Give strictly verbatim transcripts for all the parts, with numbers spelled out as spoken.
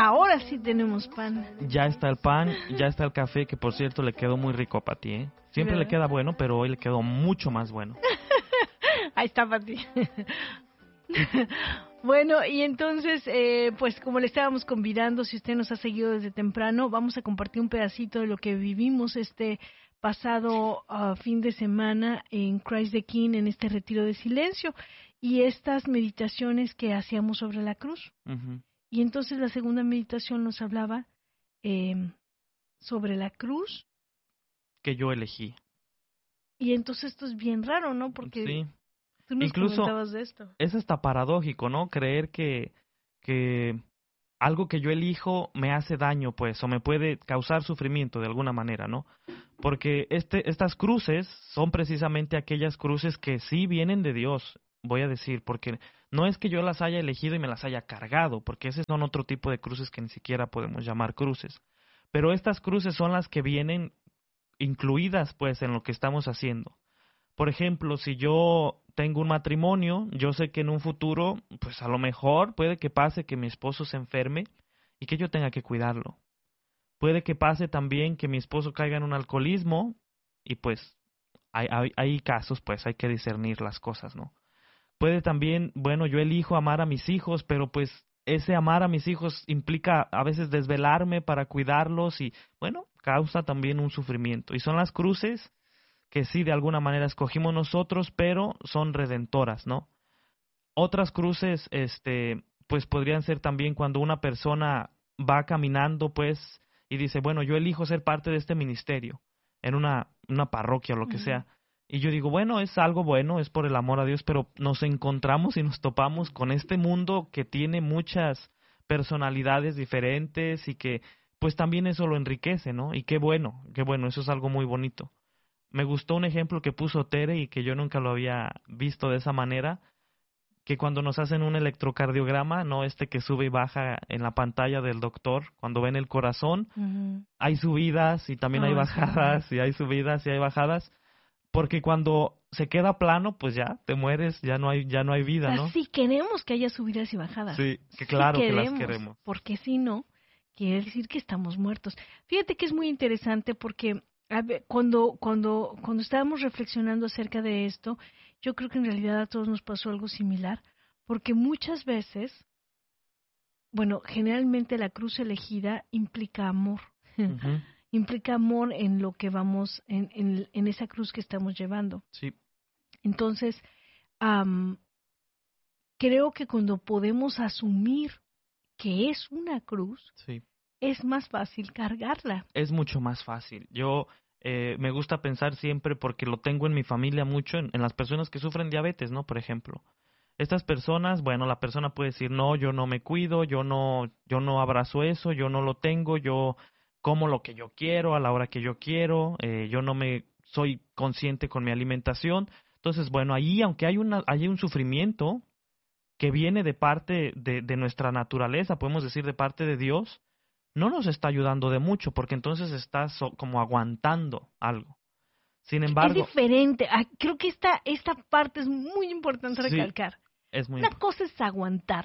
ahora sí tenemos pan. Ya está el pan, ya está el café, que por cierto le quedó muy rico a Pati, ¿eh? Siempre ¿verdad? le queda bueno, pero hoy le quedó mucho más bueno. Ahí está Pati. Bueno, y entonces, eh, pues como le estábamos convidando, si usted nos ha seguido desde temprano, vamos a compartir un pedacito de lo que vivimos este pasado uh, fin de semana en Christ the King, en este retiro de silencio, y estas meditaciones que hacíamos sobre la cruz. Uh-huh. Y entonces la segunda meditación nos hablaba eh, sobre la cruz. Que yo elegí. Y entonces esto es bien raro, ¿no? Porque sí. tú nos Incluso comentabas de esto. Es hasta paradójico, ¿no? Creer que, que algo que yo elijo me hace daño, pues, o me puede causar sufrimiento de alguna manera, ¿no? Porque este, estas cruces son precisamente aquellas cruces que sí vienen de Dios, voy a decir, porque no es que yo las haya elegido y me las haya cargado, porque esos son otro tipo de cruces que ni siquiera podemos llamar cruces. Pero estas cruces son las que vienen incluidas, pues, en lo que estamos haciendo. Por ejemplo, si yo tengo un matrimonio, yo sé que en un futuro, pues a lo mejor puede que pase que mi esposo se enferme y que yo tenga que cuidarlo. Puede que pase también que mi esposo caiga en un alcoholismo y pues hay, hay, hay casos, pues hay que discernir las cosas, ¿no? Puede también, bueno, yo elijo amar a mis hijos, pero pues ese amar a mis hijos implica a veces desvelarme para cuidarlos y, bueno, causa también un sufrimiento. Y son las cruces que sí de alguna manera escogimos nosotros, pero son redentoras, ¿no? Otras cruces, este, pues podrían ser también cuando una persona va caminando, pues, y dice, bueno, yo elijo ser parte de este ministerio, en una, una parroquia o lo que Uh-huh. sea. Y yo digo, bueno, es algo bueno, es por el amor a Dios, pero nos encontramos y nos topamos con este mundo que tiene muchas personalidades diferentes y que, pues también eso lo enriquece, ¿no? Y qué bueno, qué bueno, eso es algo muy bonito. Me gustó un ejemplo que puso Tere y que yo nunca lo había visto de esa manera, que cuando nos hacen un electrocardiograma, no este que sube y baja en la pantalla del doctor, cuando ven el corazón, Uh-huh. hay subidas y también Oh, hay bajadas, sí. y hay subidas y hay bajadas, porque cuando se queda plano, pues ya te mueres, ya no hay ya no hay vida, O sea, ¿no? sí queremos que haya subidas y bajadas. Sí, que claro sí que queremos, las queremos. porque si no, quiere decir que estamos muertos. Fíjate que es muy interesante porque a ver, cuando, cuando, cuando estábamos reflexionando acerca de esto, yo creo que en realidad a todos nos pasó algo similar, porque muchas veces, bueno, generalmente la cruz elegida implica amor. Uh-huh. Implica amor en lo que vamos, en, en, en esa cruz que estamos llevando. Sí. Entonces, um, creo que cuando podemos asumir que es una cruz, Sí. es más fácil cargarla. Es mucho más fácil. Yo eh, me gusta pensar siempre, porque lo tengo en mi familia mucho, en, en las personas que sufren diabetes, ¿no? Por ejemplo. Estas personas, bueno, la persona puede decir, no, yo no me cuido, yo no, yo no abrazo eso, yo no lo tengo, yo como lo que yo quiero a la hora que yo quiero, eh, yo no me soy consciente con mi alimentación. Entonces, bueno, ahí, aunque hay una, hay un sufrimiento que viene de parte de, de nuestra naturaleza, podemos decir de parte de Dios, no nos está ayudando de mucho, porque entonces está so, como aguantando algo. Sin embargo, es diferente. Ah, creo que esta, esta parte es muy importante sí, recalcar. es muy Una importante. cosa es aguantar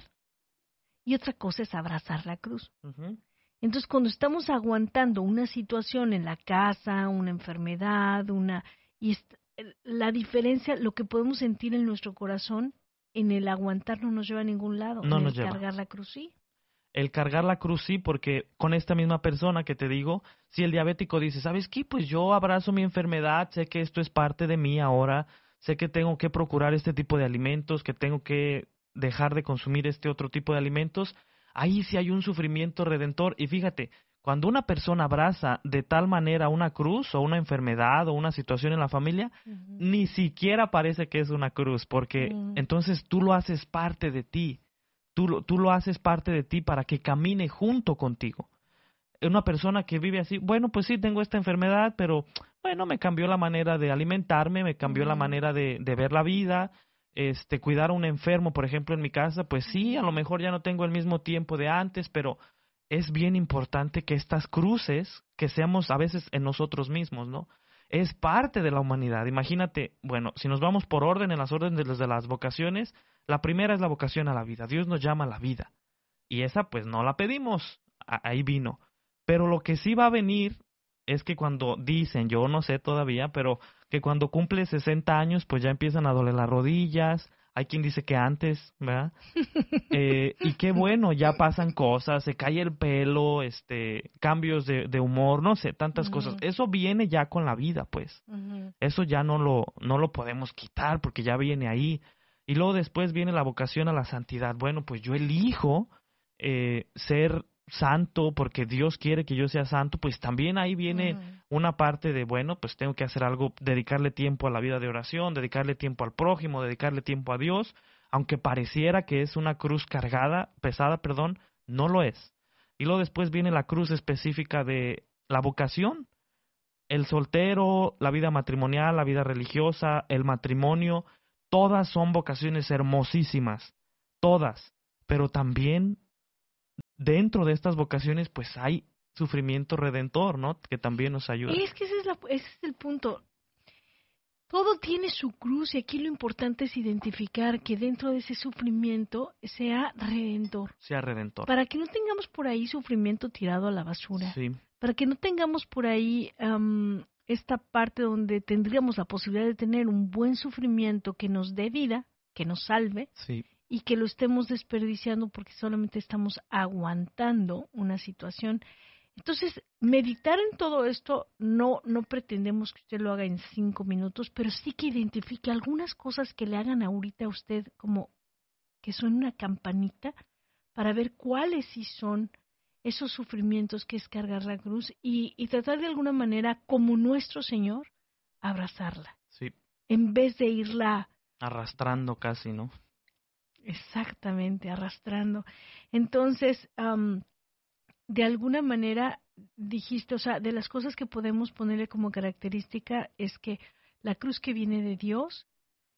y otra cosa es abrazar la cruz. Uh-huh. Entonces, cuando estamos aguantando una situación en la casa, una enfermedad, una y est- la diferencia, lo que podemos sentir en nuestro corazón, en el aguantar no nos lleva a ningún lado, No en nos el lleva. cargar la cruz sí. El cargar la cruz sí, porque con esta misma persona que te digo, si el diabético dice, ¿sabes qué? Pues yo abrazo mi enfermedad, sé que esto es parte de mí ahora, sé que tengo que procurar este tipo de alimentos, que tengo que dejar de consumir este otro tipo de alimentos, ahí sí hay un sufrimiento redentor. Y fíjate, cuando una persona abraza de tal manera una cruz o una enfermedad o una situación en la familia, Uh-huh. ni siquiera parece que es una cruz, porque Uh-huh. entonces tú lo haces parte de ti. Tú lo, tú lo haces parte de ti para que camine junto contigo. Una persona que vive así, bueno, pues sí, tengo esta enfermedad, pero bueno, me cambió la manera de alimentarme, me cambió Uh-huh. la manera de, de ver la vida, este, cuidar a un enfermo, por ejemplo, en mi casa, pues sí, a lo mejor ya no tengo el mismo tiempo de antes, pero es bien importante que estas cruces, que seamos a veces en nosotros mismos, ¿no? Es parte de la humanidad. Imagínate, bueno, si nos vamos por orden, en las órdenes de las vocaciones, la primera es la vocación a la vida. Dios nos llama a la vida. Y esa pues no la pedimos. a- ahí vino. Pero lo que sí va a venir es que cuando dicen, yo no sé todavía, pero que cuando cumple sesenta años, pues ya empiezan a doler las rodillas. Hay quien dice que antes, ¿verdad? Eh, y qué bueno, ya pasan cosas, se cae el pelo, este, cambios de, de humor, no sé, tantas cosas. Ujú, Eso viene ya con la vida, pues. ujú, Eso ya no lo, no lo podemos quitar porque ya viene ahí. Y luego después viene la vocación a la santidad. Bueno, pues yo elijo eh, ser santo porque Dios quiere que yo sea santo, pues también ahí viene ujú. una parte de, bueno, pues tengo que hacer algo, dedicarle tiempo a la vida de oración, dedicarle tiempo al prójimo, dedicarle tiempo a Dios, aunque pareciera que es una cruz cargada, pesada, perdón, no lo es. Y luego después viene la cruz específica de la vocación, el soltero, la vida matrimonial, la vida religiosa, el matrimonio, todas son vocaciones hermosísimas, todas, pero también dentro de estas vocaciones pues hay sufrimiento redentor, ¿no? Que también nos ayuda. Es que ese es, la, ese es el punto. Todo tiene su cruz y aquí lo importante es identificar que dentro de ese sufrimiento sea redentor. Sea redentor. Para que no tengamos por ahí sufrimiento tirado a la basura. Sí, Para que no tengamos por ahí um, esta parte donde tendríamos la posibilidad de tener un buen sufrimiento que nos dé vida, que nos salve, sí, y que lo estemos desperdiciando porque solamente estamos aguantando una situación. Entonces, meditar en todo esto, no, no pretendemos que usted lo haga en cinco minutos, pero sí que identifique algunas cosas que le hagan ahorita a usted como que son una campanita para ver cuáles sí son esos sufrimientos que es cargar la cruz y, y tratar de alguna manera, como nuestro Señor, abrazarla, sí, en vez de irla arrastrando casi, ¿no? exactamente arrastrando. Entonces, um, de alguna manera dijiste, o sea, de las cosas que podemos ponerle como característica es que la cruz que viene de Dios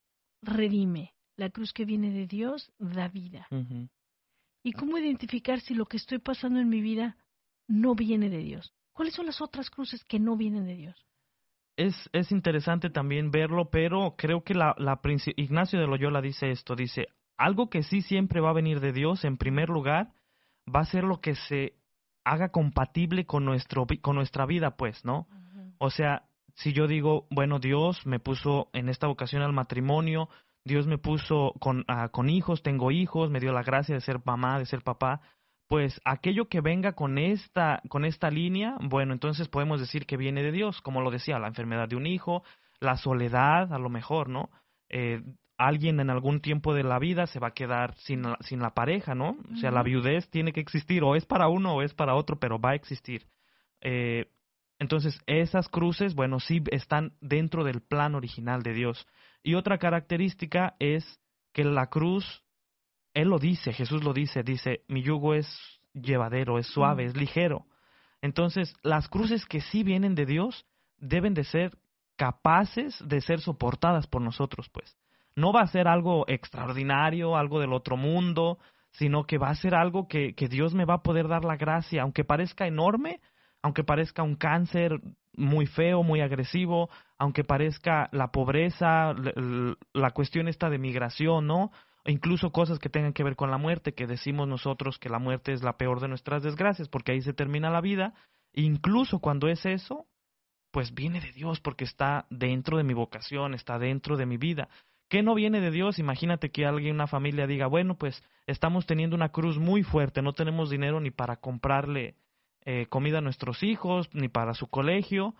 redime, la cruz que viene de Dios da vida. Uh-huh. ¿Y cómo identificar si lo que estoy pasando en mi vida no viene de Dios? ¿Cuáles son las otras cruces que no vienen de Dios? Es, es interesante también verlo, pero creo que la, la princi- Ignacio de Loyola dice esto, dice, algo que sí siempre va a venir de Dios, en primer lugar, va a ser lo que se haga compatible con, nuestro, vi- con nuestra vida, pues, ¿no? Uh-huh. O sea, si yo digo, bueno, Dios me puso en esta vocación al matrimonio, Dios me puso con, ah, con hijos, tengo hijos, me dio la gracia de ser mamá, de ser papá, pues aquello que venga con esta, con esta línea, bueno, entonces podemos decir que viene de Dios, como lo decía, la enfermedad de un hijo, la soledad, a lo mejor, ¿no? Eh, alguien en algún tiempo de la vida se va a quedar sin la, sin la pareja, ¿no? O sea, la Uh-huh. viudez tiene que existir, o es para uno o es para otro, pero va a existir. Eh, entonces, esas cruces, bueno, sí están dentro del plan original de Dios. Y otra característica es que la cruz, Él lo dice, Jesús lo dice, dice, mi yugo es llevadero, es suave, Uh-huh. es ligero. Entonces, las cruces que sí vienen de Dios deben de ser capaces de ser soportadas por nosotros, pues. No va a ser algo extraordinario, algo del otro mundo, sino que va a ser algo que, que Dios me va a poder dar la gracia, aunque parezca enorme, aunque parezca un cáncer muy feo, muy agresivo, aunque parezca la pobreza, l- l- la cuestión esta de migración, ¿no? E incluso cosas que tengan que ver con la muerte, que decimos nosotros que la muerte es la peor de nuestras desgracias, porque ahí se termina la vida. Incluso cuando es eso, pues viene de Dios, porque está dentro de mi vocación, está dentro de mi vida. ¿Qué no viene de Dios? Imagínate que alguien, una familia diga, bueno, pues estamos teniendo una cruz muy fuerte, no tenemos dinero ni para comprarle eh, comida a nuestros hijos, ni para su colegio.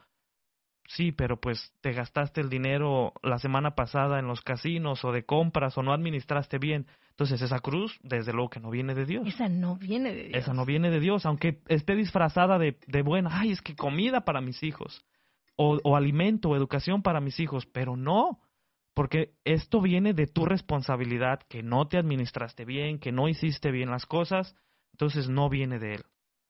Sí, pero pues te gastaste el dinero la semana pasada en los casinos o de compras o no administraste bien. Entonces esa cruz, desde luego que no viene de Dios. Esa no viene de Dios. Esa no viene de Dios, aunque esté disfrazada de, de buena. Ay, es que comida para mis hijos. O, o alimento o educación para mis hijos. Pero no, porque esto viene de tu responsabilidad, que no te administraste bien, que no hiciste bien las cosas. Entonces no viene de Él.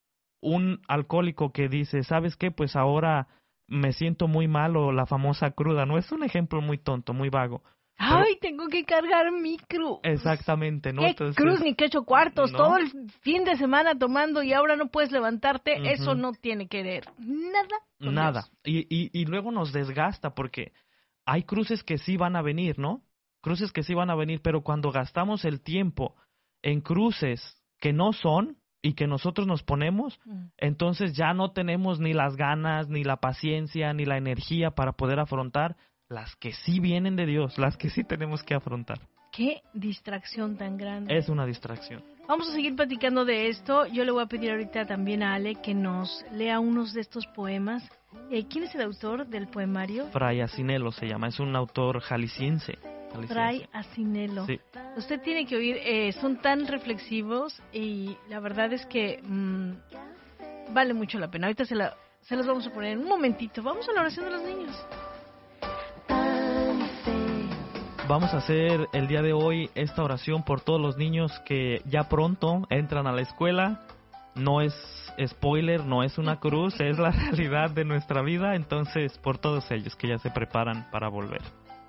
Un alcohólico que dice, ¿sabes qué? Pues ahora me siento muy mal o la famosa cruda, ¿no? Es un ejemplo muy tonto, muy vago. Pero Ay, tengo que cargar mi cruz. exactamente, ¿no? ¿Qué Entonces, cruz ni qué ocho cuartos? ¿no? Todo el fin de semana tomando y ahora no puedes levantarte. Ujú. Eso no tiene que ver nada con Nada. Dios. Y, y, y luego nos desgasta porque hay cruces que sí van a venir, ¿no? Cruces que sí van a venir, pero cuando gastamos el tiempo en cruces que no son, y que nosotros nos ponemos, entonces ya no tenemos ni las ganas, ni la paciencia, ni la energía para poder afrontar las que sí vienen de Dios, las que sí tenemos que afrontar. Qué distracción tan grande. Es una distracción. Vamos a seguir platicando de esto. Yo le voy a pedir ahorita también a Ale que nos lea unos de estos poemas. Eh, ¿Quién es el autor del poemario? Fray Asinelo se llama, es un autor jalisciense. jalisciense. Fray Asinelo. Sí. Usted tiene que oír, eh, son tan reflexivos y la verdad es que mmm, vale mucho la pena. Ahorita se, la, se los vamos a poner en un momentito. Vamos a la oración de los niños. Vamos a hacer el día de hoy esta oración por todos los niños que ya pronto entran a la escuela. No es spoiler, no es una cruz, es la realidad de nuestra vida. Entonces, por todos ellos que ya se preparan para volver.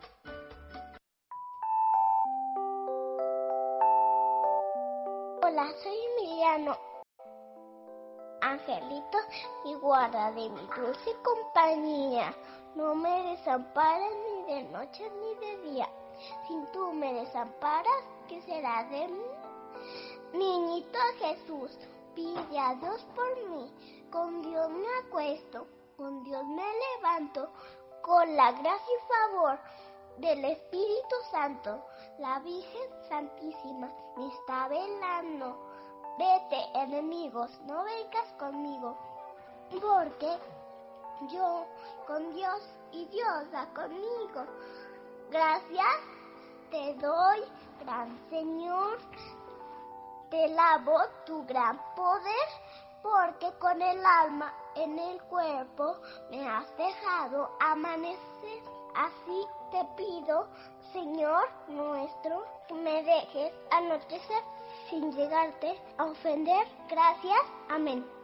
Hola, soy Emiliano. Angelito, mi guarda de mi dulce compañía, no me desampares ni de noche ni de día. Si tú me desamparas, ¿qué será de mí? Niñito Jesús, pide a Dios por mí. Con Dios me acuesto, con Dios me levanto, con la gracia y favor del Espíritu Santo. La Virgen Santísima me está velando. Vete, enemigos, no vengas conmigo, porque yo con Dios y Dios va conmigo. Gracias te doy, gran Señor, te lavo tu gran poder, porque con el alma en el cuerpo me has dejado amanecer. Así te pido, Señor nuestro, que me dejes anochecer sin llegarte a ofender. Gracias. Amén.